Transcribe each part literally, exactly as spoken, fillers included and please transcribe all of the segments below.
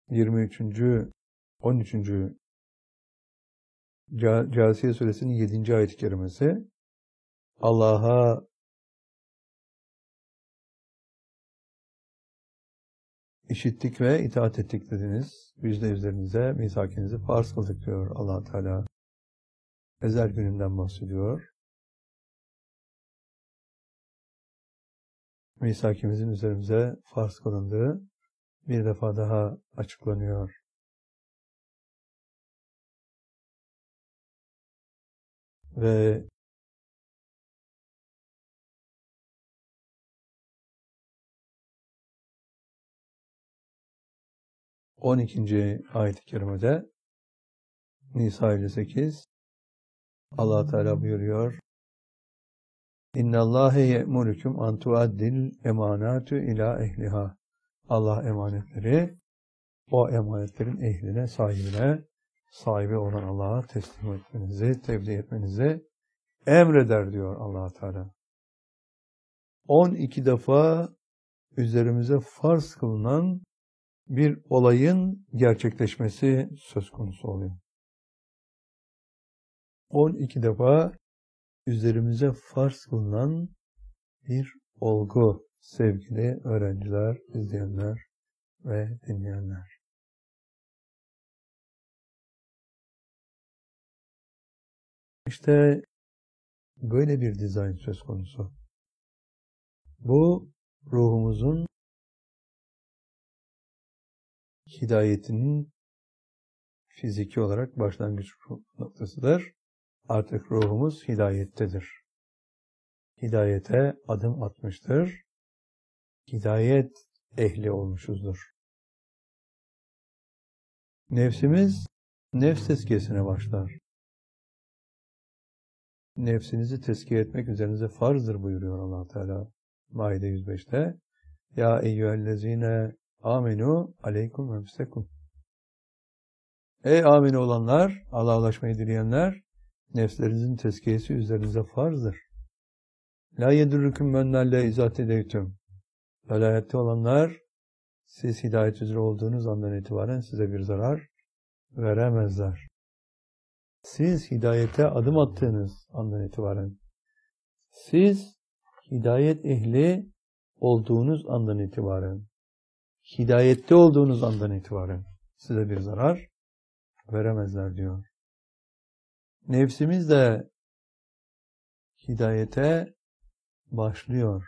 yirmi üçüncü on üçüncü Câsiye Suresinin yedinci ayet-i kerimesi Allah'a işittik ve itaat ettik dediniz. Biz de üzerinize misakinizi farz kıldık diyor Allah Teala. Ezel gününden bahsediyor. Misakimizin üzerimize farz kılındığı bir defa daha açıklanıyor. Ve on ikinci ayet-i kerimede Nisa elli sekiz Allah Teala buyuruyor: İnnallâhe ye'murukum an tuaddil emanatu ila ehliha. Allah emanetleri o emanetlerin ehline, sahibine, sahibi olan Allah'a teslim etmenizi, tebliğ etmenizi emreder diyor Allah Teala. on iki defa üzerimize farz kılınan bir olayın gerçekleşmesi söz konusu oluyor. on iki defa üzerimize farz kılınan bir olgu sevgili öğrenciler, izleyenler ve dinleyenler. İşte böyle bir dizayn söz konusu. Bu ruhumuzun hidayetinin fiziki olarak başlangıç noktasıdır. Artık ruhumuz hidayettedir. Hidayete adım atmıştır. Hidayet ehli olmuşuzdur. Nefsimiz nefs tezkiyesine başlar. Nefsinizi tezkiye etmek üzerinize farzdır buyuruyor Allah Teala Maide yüz beşte. Ya eyyühellezine amenu aleykum ve müstekum. Ey amin olanlar, Allah'a ulaşmayı dileyenler, nefslerinizin tezkiyesi üzerinize farzdır. La yedurrukum mennalle izat edeytüm. Velayette olanlar, siz hidayet üzere olduğunuz andan itibaren size bir zarar veremezler. Siz hidayete adım attığınız andan itibaren, siz hidayet ehli olduğunuz andan itibaren, hidayette olduğunuz andan itibaren size bir zarar veremezler diyor. Nefsimiz de hidayete başlıyor.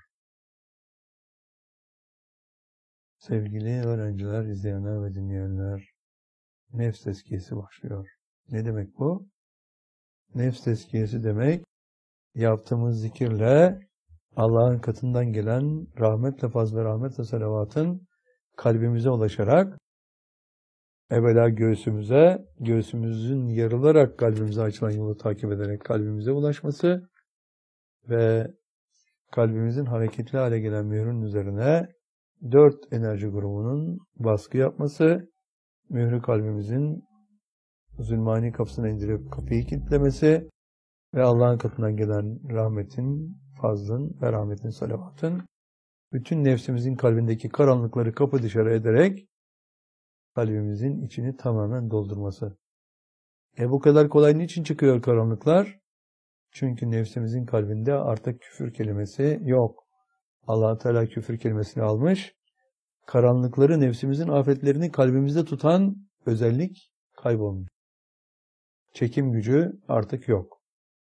Sevgili öğrenciler, izleyenler ve dinleyenler, nefs tezkiyesi başlıyor. Ne demek bu? Nefs tezkiyesi demek, yaptığımız zikirle Allah'ın katından gelen rahmetle, fazl ve rahmetle salavatın kalbimize ulaşarak, evvela göğsümüze, göğsümüzün yarılarak kalbimize açılan yolu takip ederek kalbimize ulaşması ve kalbimizin hareketli hale gelen mührün üzerine dört enerji grubunun baskı yapması, mührü kalbimizin zulmani kapısına indirip kapıyı kilitlemesi ve Allah'ın katından gelen rahmetin, fazlın ve rahmetin, salavatın bütün nefsimizin kalbindeki karanlıkları kapı dışarı ederek kalbimizin içini tamamen doldurması. E bu kadar kolay niçin çıkıyor karanlıklar? Çünkü nefsimizin kalbinde artık küfür kelimesi yok. Allah Teala küfür kelimesini almış. Karanlıkları, nefsimizin afetlerini kalbimizde tutan özellik kaybolmuş. Çekim gücü artık yok.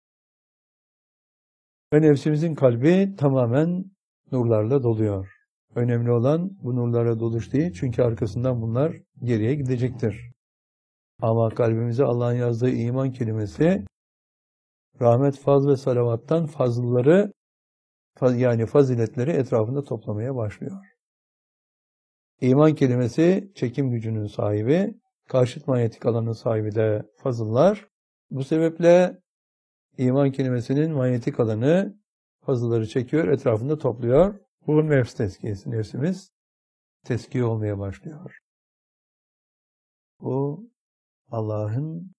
Ve nefsimizin kalbi tamamen nurlarla doluyor. Önemli olan bu nurlara doluş değil, çünkü arkasından bunlar geriye gidecektir. Ama kalbimize Allah'ın yazdığı iman kelimesi, rahmet, faz ve salavattan fazlları, yani faziletleri etrafında toplamaya başlıyor. İman kelimesi çekim gücünün sahibi, karşıt manyetik alanın sahibi de fazıllar. Bu sebeple iman kelimesinin manyetik alanı fazılları çekiyor, etrafında topluyor. Bu nefs tezkiyesi, nefsimiz tezkiye olmaya başlıyor. Bu Allah'ın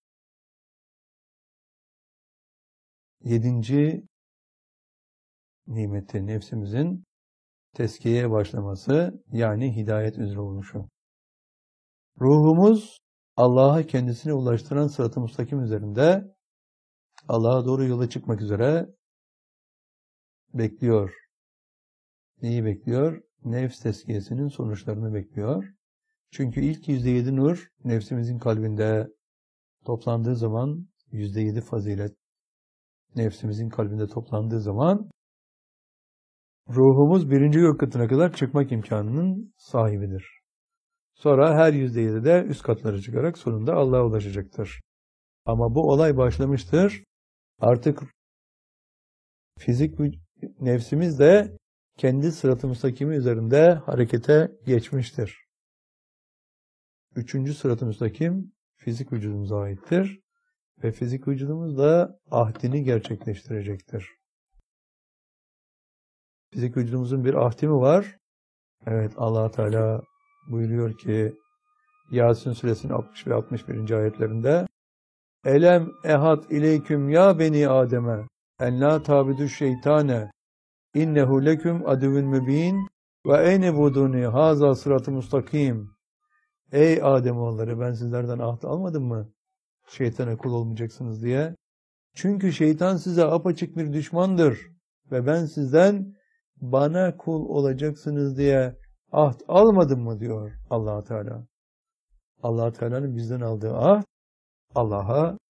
yedinci nimeti, nefsimizin tezkiyeye başlaması, yani hidayet üzere oluşu. Ruhumuz Allah'a kendisine ulaştıran sırat-ı müstakim üzerinde Allah'a doğru yola çıkmak üzere bekliyor. Neyi bekliyor? Nefs tezkiyesinin sonuçlarını bekliyor. Çünkü ilk yüzde yedi nur nefsimizin kalbinde toplandığı zaman, yüzde yedi fazilet nefsimizin kalbinde toplandığı zaman ruhumuz birinci gök katına kadar çıkmak imkanının sahibidir. Sonra her yüzde yedi de üst katlara çıkarak sonunda Allah'a ulaşacaktır. Ama bu olay başlamıştır. Artık fizik nefsimiz de kendi sırat-ı müstakimi üzerinde harekete geçmiştir. Üçüncü sırat-ı müstakim fizik vücudumuza aittir. Ve fizik vücudumuz da ahdini gerçekleştirecektir. Fizik vücudumuzun bir ahdi mi var? Evet, Allah Teala buyuruyor ki Yasin suresinin altmış ve altmış birinci ayetlerinde Elem ehad ileyküm ya beni Adem'e en la tabidu şeytane innehu leküm aduvun mübin ve eyne buduni haza sırat-ı mustakim. Ey Ademoğulları, ben sizlerden ahd almadım mı? Şeytana kul olmayacaksınız diye. Çünkü şeytan size apaçık bir düşmandır ve ben sizden bana kul olacaksınız diye ahd almadım mı diyor Allah Teala. Allah Teala'nın bizden aldığı ahd Allah'a